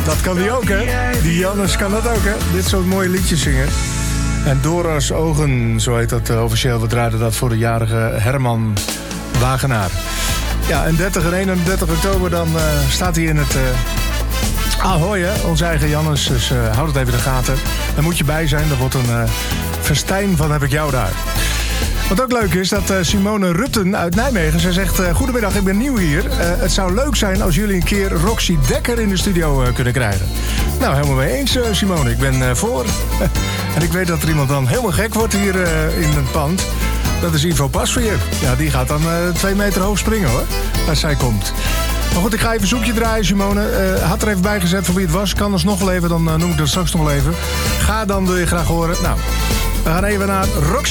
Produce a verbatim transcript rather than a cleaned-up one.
Dat kan die ook, hè? Die Jannes kan dat ook, hè? Dit soort mooie liedjes zingen. En Dora's Ogen, zo heet dat uh, officieel. We draaiden dat voor de jarige Herman Wagenaar. Ja, en dertig en eenendertig oktober dan uh, staat hij in het uh, Ahoy, hè? Onze eigen Jannes. Dus uh, houd het even in de gaten. Daar moet je bij zijn. Dat wordt een uh, festijn van Heb ik jou daar. Wat ook leuk is, dat uh, Simone Rutten uit Nijmegen... zij zegt, uh, goedemiddag, ik ben nieuw hier. Uh, het zou leuk zijn als jullie een keer Roxy Dekker in de studio uh, kunnen krijgen. Nou, helemaal mee eens, uh, Simone. Ik ben uh, voor. En ik weet dat er iemand dan helemaal gek wordt hier uh, in het pand. Dat is Ivo Pasveer. Ja, die gaat dan uh, twee meter hoog springen, hoor. Als zij komt. Maar goed, ik ga even een zoekje draaien, Simone. Uh, had er even bij gezet voor wie het was. Kan alsnog wel even, dan uh, noem ik dat straks nog wel even. Ga dan, wil je graag horen. Nou, we gaan even naar Roxy